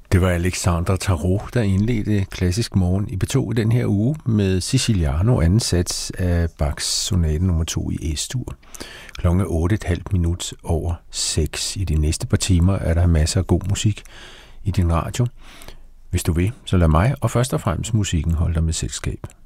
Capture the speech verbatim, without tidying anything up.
Det var Alexandre Tarot, der indledte Klassisk Morgen i P to i den her uge med Siciliano, anden sats af Bachs sonate nummer to i Es-dur. Klokken er otte og et halvt minut over seks. I de næste par timer er der masser af god musik i din radio. Hvis du vil, så lad mig og først og fremmest musikken holde dig med selskab.